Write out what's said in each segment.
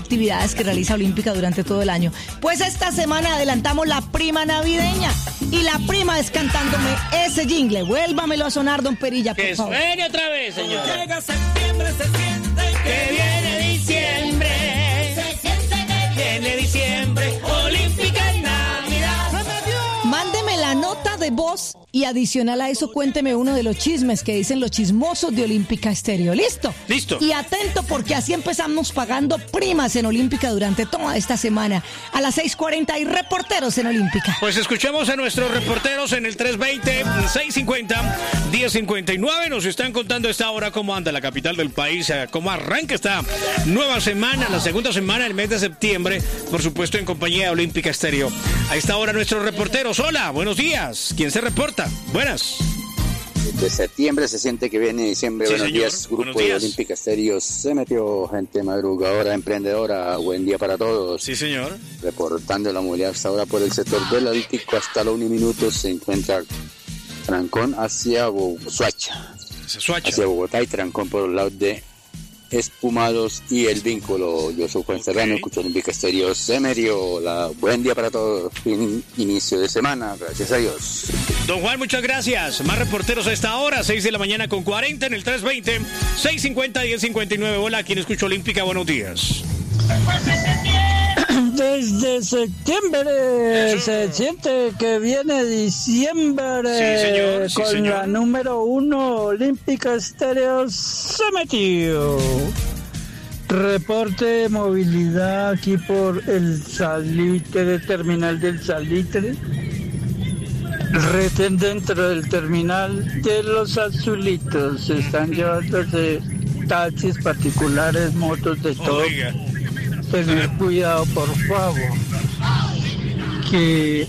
actividades que realiza Olímpica durante todo el año. Pues esta semana adelantamos la prima navideña y la prima es cantándome ese jingle. Vuélvamelo a sonar, don Perilla, por favor. Que suene otra vez, señor. Llega septiembre, se siente Que viene diciembre. Se siente que Viene diciembre. Olímpica en Navidad. Mándeme la nota de voz y adicional a eso cuénteme uno de los chismes que dicen los chismosos de Olímpica Estéreo. ¿Listo? Listo. Y atento porque así empezamos pagando primas en Olímpica durante toda esta semana. A las 6:40 hay reporteros en Olímpica. Pues escuchemos a nuestros reporteros en el 320-650-1059. Nos están contando a esta hora cómo anda la capital del país, cómo arranca esta nueva semana, la segunda semana del mes de septiembre, por supuesto en compañía de Olímpica Estéreo. A esta hora nuestros reporteros. Hola, buenos días. ¿Quién se reporta? Buenas. De septiembre se siente que viene diciembre. Sí, buenos señor. días, Grupo Buenos días. de Olímpica Estéreo. Se metió gente madrugadora, emprendedora. Buen día para todos. Sí, señor. Reportando la movilidad hasta ahora por el sector del Olímpico. Hasta los 1 minuto se encuentra trancón hacia Soacha. Hacia Bogotá y trancón por los lados de Espumados y El Vínculo. Yo soy Juan Serrano, escucho Olímpica Estéreo. Se metió. Buen día para todos. Inicio de semana. Gracias a Dios. Don Juan, muchas gracias. Más reporteros a esta hora, 6 de la mañana con 40 en el 320-650-1059. Hola, ¿quién escucha Olímpica? Buenos días. Desde septiembre Eso. se siente que viene diciembre. Sí, señor, sí, con señor. la número 1 Olímpica Estéreo se metió. Reporte de movilidad aquí por el Salitre, terminal del Salitre. Retén dentro del terminal de los Azulitos. Están llevándose taxis particulares, motos de todo. Oiga. Tener cuidado, por favor, que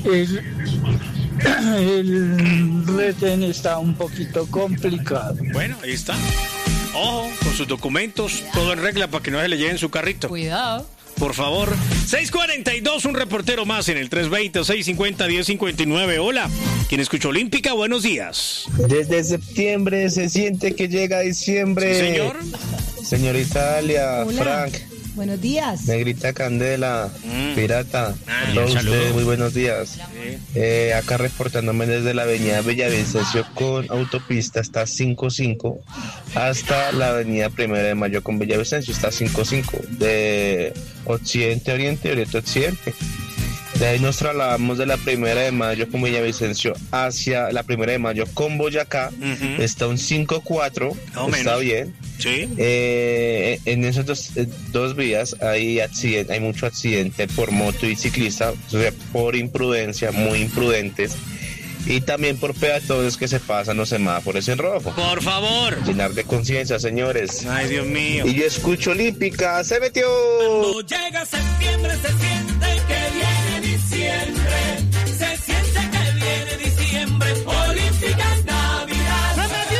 el retén está un poquito complicado. Bueno, ahí está. Ojo, con sus documentos, todo en regla para que no se le lleven su carrito. Cuidado. Por favor. 642, un reportero más en el 320-650-1059. Hola, ¿quién escucha Olímpica? Buenos días. Desde septiembre se siente que llega diciembre. Sí, señor. Señorita Dalia, Hola. Frank, Buenos días. Negrita Candela, Pirata, Ah, todos saludo. ustedes muy buenos días. Acá reportándome desde la avenida Bellavicencio con autopista hasta 55 hasta la avenida 1 de Mayo con Bellavicencio está 55 de occidente a oriente, oriente a occidente. De ahí nos trasladamos de la 1 de Mayo con Villavicencio hacia la 1 de Mayo con Boyacá. Ujú. Está un 5-4, Más o está menos. bien. Sí. En esas dos vías hay mucho accidente por moto y ciclista, o sea, por imprudencia, muy imprudentes. Y también por peatones que se pasan los semáforos en rojo. Por favor. Llenar de conciencia, señores. Ay, Dios mío. Y yo escucho Olímpica, se metió. Cuando llega septiembre se siente que viene diciembre. Se siente que viene diciembre. Olímpica es Navidad.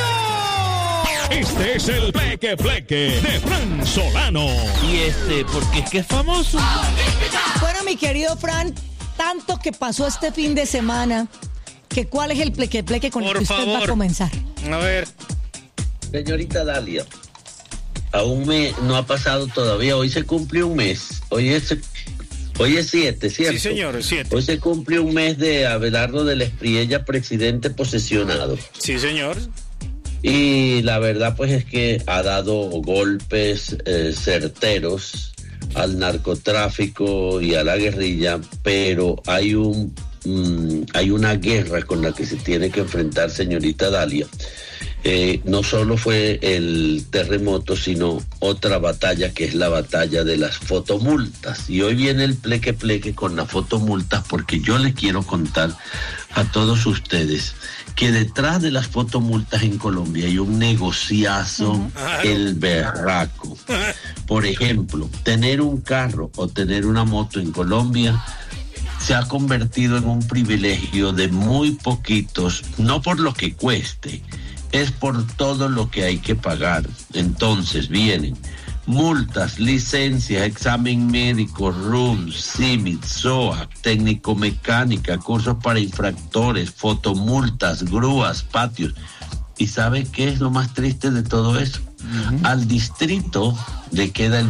Este es el Pleque Pleque de Fran Solano. Y porque es que es famoso. Bueno, mi querido Fran, tanto que pasó este fin de semana, que ¿cuál es el pleque con el Por que usted va a favor. comenzar? A ver. Señorita Dalia, aún no ha pasado todavía. Hoy se cumple un mes. Hoy es 7, ¿cierto? Sí, señor, es 7. Hoy se cumple un mes de Abelardo del Espriella, presidente posesionado. Sí, señor. Y la verdad pues es que ha dado golpes certeros al narcotráfico y a la guerrilla, pero hay una guerra con la que se tiene que enfrentar, señorita Dalia. No solo fue el terremoto, sino otra batalla que es la batalla de las fotomultas. Y hoy viene el pleque con las fotomultas porque yo les quiero contar a todos ustedes que detrás de las fotomultas en Colombia hay un negociazo, el berraco. Por ejemplo, tener un carro o tener una moto en Colombia se ha convertido en un privilegio de muy poquitos, no por lo que cueste, es por todo lo que hay que pagar. Entonces vienen multas, licencias, examen médico, RUM, CIMIT, SOA, técnico mecánica, cursos para infractores, fotomultas, grúas, patios. ¿Y sabe qué es lo más triste de todo eso? Al distrito le queda el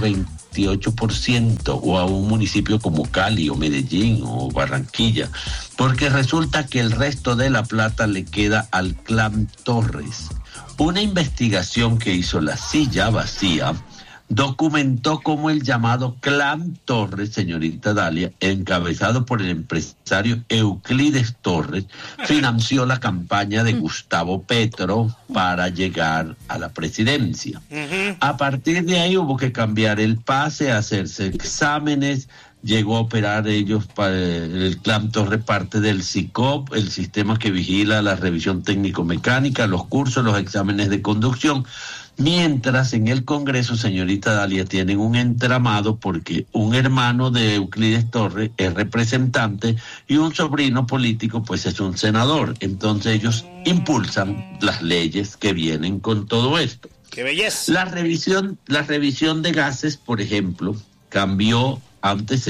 28%, o a un municipio como Cali o Medellín o Barranquilla, porque resulta que el resto de la plata le queda al Clan Torres. Una investigación que hizo La Silla Vacía documentó cómo el llamado Clan Torres, señorita Dalia, encabezado por el empresario Euclides Torres, financió la campaña de Gustavo Petro para llegar a la presidencia. A partir de ahí hubo que cambiar el pase, hacerse exámenes. Llegó a operar ellos para el Clan Torres parte del SICOP, el sistema que vigila la revisión técnico-mecánica, los cursos, los exámenes de conducción. Mientras en el Congreso, señorita Dalia, tienen un entramado porque un hermano de Euclides Torres es representante y un sobrino político pues es un senador. Entonces ellos impulsan las leyes que vienen con todo esto. ¡Qué belleza! La revisión de gases, por ejemplo, cambió. Antes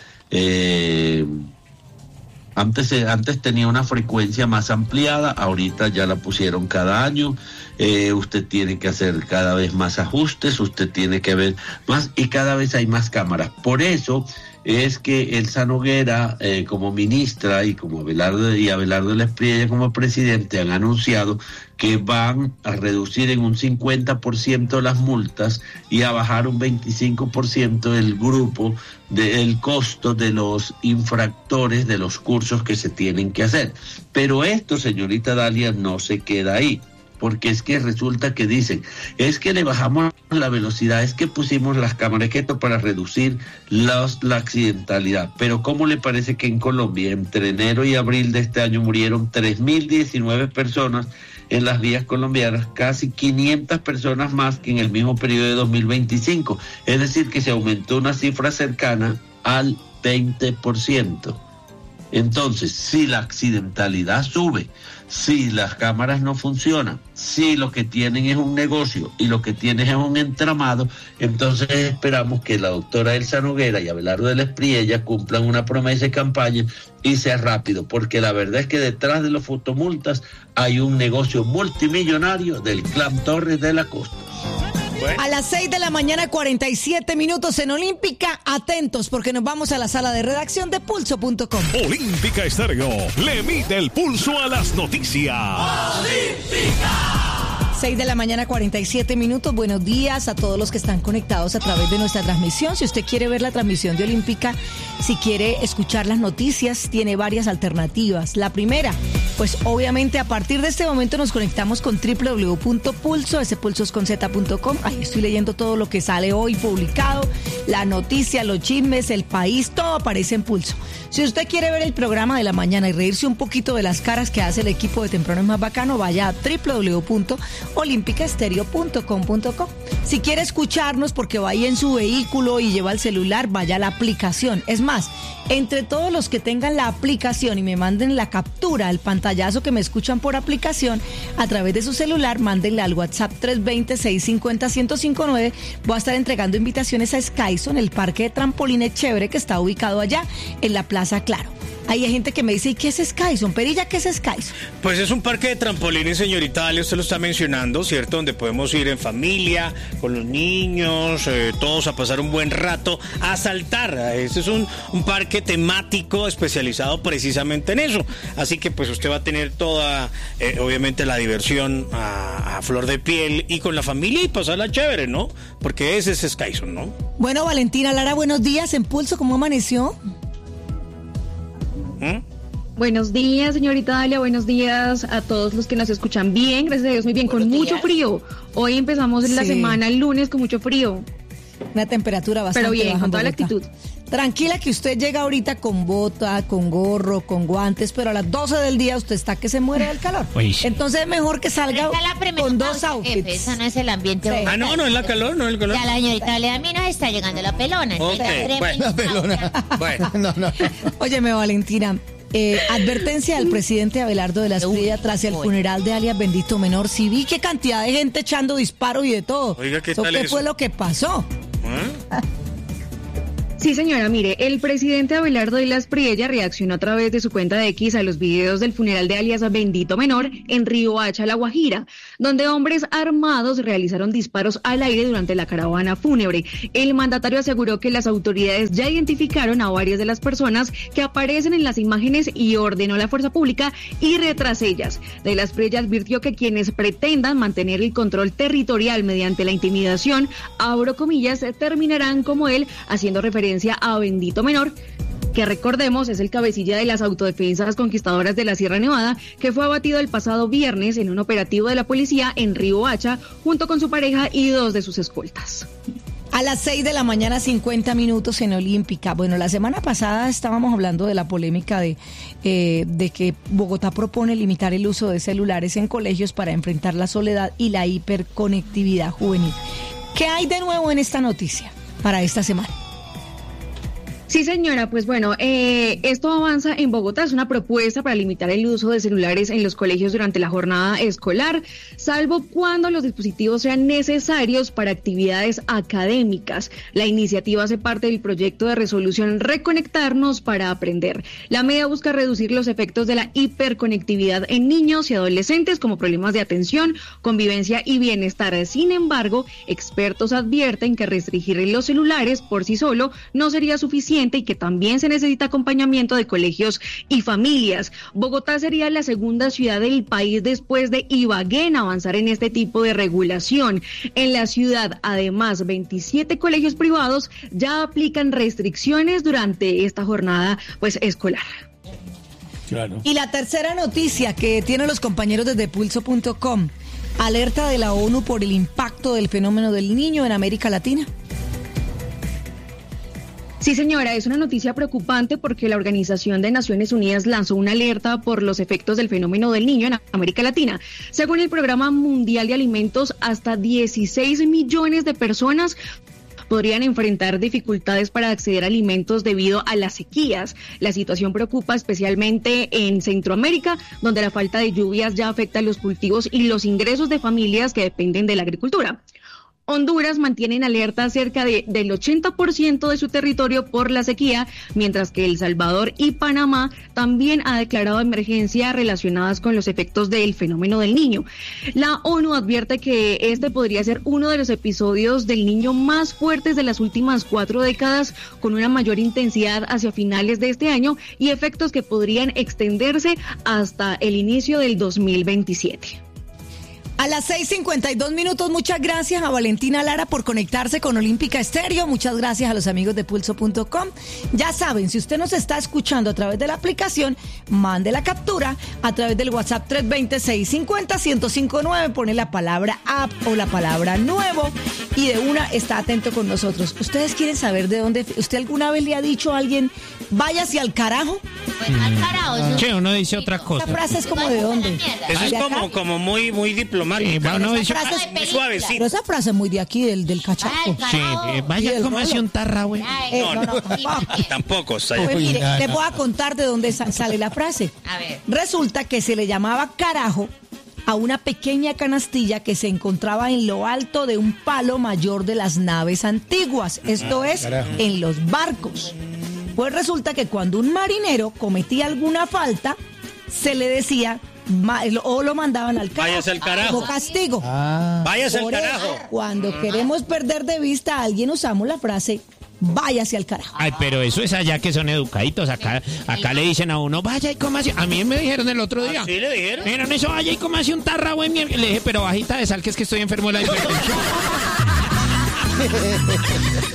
tenía una frecuencia más ampliada, ahorita ya la pusieron cada año. Usted tiene que hacer cada vez más ajustes, usted tiene que ver más y cada vez hay más cámaras. Por eso es que Elsa Noguera como ministra y como Abelardo Lespriella como presidente han anunciado que van a reducir en un 50% las multas y a bajar un 25% el grupo del costo de los infractores de los cursos que se tienen que hacer. Pero esto, señorita Dalia, no se queda ahí. Porque es que resulta que dicen, es que le bajamos la velocidad, es que pusimos las cámaras, que esto para reducir la accidentalidad. Pero ¿cómo le parece que en Colombia, entre enero y abril de este año, murieron 3.019 personas en las vías colombianas, casi 500 personas más que en el mismo periodo de 2025? Es decir, que se aumentó una cifra cercana al 20%. Entonces, si la accidentalidad sube, si las cámaras no funcionan, si lo que tienen es un negocio y lo que tienen es un entramado, entonces esperamos que la doctora Elsa Noguera y Abelardo Lespriella cumplan una promesa de campaña y sea rápido, porque la verdad es que detrás de los fotomultas hay un negocio multimillonario del Clan Torres de la Costa. Bueno. A las 6 de la mañana, 47 minutos en Olímpica. Atentos, porque nos vamos a la sala de redacción de Pulso.com. Olímpica Estéreo le mide el pulso a las noticias. ¡Olímpica! 6 de la mañana, 47 minutos. Buenos días a todos los que están conectados a través de nuestra transmisión. Si usted quiere ver la transmisión de Olímpica, si quiere escuchar las noticias, tiene varias alternativas. La primera, pues obviamente a partir de este momento nos conectamos con www.pulsosconz.com. Ahí estoy leyendo todo lo que sale hoy publicado, la noticia, los chismes, el país, todo aparece en Pulso. Si usted quiere ver el programa de la mañana y reírse un poquito de las caras que hace el equipo de Temprano es Más Bacano, vaya a www.olímpicaestereo.com.co. Si quiere escucharnos porque va ahí en su vehículo y lleva el celular, vaya a la aplicación. Es más, entre todos los que tengan la aplicación y me manden la captura, el pantallazo que me escuchan por aplicación a través de su celular, mándenle al WhatsApp 320-650-1059. Voy a estar entregando invitaciones a Skyson, el parque de trampolines chévere que está ubicado allá en la Plaza Claro. Hay gente que me dice, ¿y qué es Skyson? Perilla, ¿qué es Skyson? Pues es un parque de trampolines, señorita Dalia, usted lo está mencionando, ¿cierto? Donde podemos ir en familia, con los niños, todos a pasar un buen rato, a saltar. Este es un parque temático especializado precisamente en eso. Así que pues usted va a tener toda, obviamente, la diversión a flor de piel y con la familia y pasarla chévere, ¿no? Porque ese es Skyson, ¿no? Bueno, Valentina Lara, buenos días en Pulso, ¿cómo amaneció? Buenos días, señorita Dalia, buenos días a todos los que nos escuchan bien, gracias a Dios, muy bien, buenos con días. Mucho frío. Hoy empezamos la semana, el lunes, con mucho frío. Una temperatura bastante pero bien, baja con toda la Bogotá. actitud. Tranquila que usted llega ahorita con bota, con gorro, con guantes, pero a las 12 del día usted está que se muere del calor. Uy. Entonces es mejor que salga con dos outfits. Eso no es el ambiente. Sí. Ah, no es la calor, no es el calor. Ya la señorita Dalia, a mí nos está llegando la pelona. Okay. Bueno, la pelona. Bueno. No. Óyeme, Valentina. Advertencia del presidente Abelardo Lespriella tras el funeral de alias Bendito Menor. Sí vi qué cantidad de gente echando disparos y de todo. Oiga, ¿qué tal ¿Qué eso? fue lo que pasó? Sí, señora, mire, el presidente Abelardo de las Priella reaccionó a través de su cuenta de X a los videos del funeral de alias Bendito Menor en Riohacha, La Guajira, donde hombres armados realizaron disparos al aire durante la caravana fúnebre. El mandatario aseguró que las autoridades ya identificaron a varias de las personas que aparecen en las imágenes y ordenó a la fuerza pública ir tras ellas. De las Priella advirtió que quienes pretendan mantener el control territorial mediante la intimidación, abro comillas, terminarán como él, haciendo referencia a Bendito Menor, que recordemos es el cabecilla de las autodefensas conquistadoras de la Sierra Nevada, que fue abatido el pasado viernes en un operativo de la policía en Riohacha, junto con su pareja y 2 de sus escoltas. A las 6 de la mañana, 50 minutos en Olímpica. Bueno, la semana pasada estábamos hablando de la polémica de que Bogotá propone limitar el uso de celulares en colegios para enfrentar la soledad y la hiperconectividad juvenil. ¿Qué hay de nuevo en esta noticia para esta semana? Sí, señora, pues bueno, esto avanza en Bogotá. Es una propuesta para limitar el uso de celulares en los colegios durante la jornada escolar, salvo cuando los dispositivos sean necesarios para actividades académicas. La iniciativa hace parte del proyecto de resolución Reconectarnos para Aprender. La medida busca reducir los efectos de la hiperconectividad en niños y adolescentes, como problemas de atención, convivencia y bienestar. Sin embargo, expertos advierten que restringir los celulares por sí solo no sería suficiente y que también se necesita acompañamiento de colegios y familias. Bogotá sería la segunda ciudad del país después de Ibagué en avanzar en este tipo de regulación. En la ciudad, además, 27 colegios privados ya aplican restricciones durante esta jornada escolar. Claro. Y la tercera noticia que tienen los compañeros desde pulso.com: alerta de la ONU por el impacto del fenómeno del Niño en América Latina. Sí, señora, es una noticia preocupante porque la Organización de Naciones Unidas lanzó una alerta por los efectos del fenómeno del Niño en América Latina. Según el Programa Mundial de Alimentos, hasta 16 millones de personas podrían enfrentar dificultades para acceder a alimentos debido a las sequías. La situación preocupa especialmente en Centroamérica, donde la falta de lluvias ya afecta los cultivos y los ingresos de familias que dependen de la agricultura. Honduras mantiene en alerta cerca del 80% de su territorio por la sequía, mientras que El Salvador y Panamá también han declarado emergencia relacionadas con los efectos del fenómeno del Niño. La ONU advierte que este podría ser uno de los episodios del Niño más fuertes de las últimas 4 décadas, con una mayor intensidad hacia finales de este año y efectos que podrían extenderse hasta el inicio del 2027. A las 6:52 minutos, muchas gracias a Valentina Lara por conectarse con Olímpica Estéreo. Muchas gracias a los amigos de pulso.com. Ya saben, si usted nos está escuchando a través de la aplicación, mande la captura a través del WhatsApp 320-650-1059, pone la palabra app o la palabra nuevo y de una está atento con nosotros. ¿Ustedes quieren saber de dónde? ¿Usted alguna vez le ha dicho a alguien, váyase al carajo? Bueno, al carajo. Que uno dice otra cosa. Esa frase es como de dónde. Eso es como muy diplomático. Bueno, esa frase es muy suavecita. Pero esa frase es muy de aquí, del cachaco. Sí, vaya como hace un tarra, güey. No, tampoco. Pues mire, les voy a contar de dónde sale la frase. A ver. Resulta que se le llamaba carajo a una pequeña canastilla que se encontraba en lo alto de un palo mayor de las naves antiguas. Esto es, en los barcos. Pues resulta que cuando un marinero cometía alguna falta, se le decía o lo mandaban al carajo. Váyase al carajo. Como castigo. Váyase al Por carajo. eso, cuando queremos perder de vista a alguien, usamos la frase váyase al carajo. Ay, pero eso es allá que son educaditos. Acá le dicen a uno, vaya y cómase. A mí me dijeron el otro día. ¿Sí le dijeron? Miren eso, vaya y cómase un tarra, güey. Le dije, pero bajita de sal, que es que estoy enfermo de la hipertensión.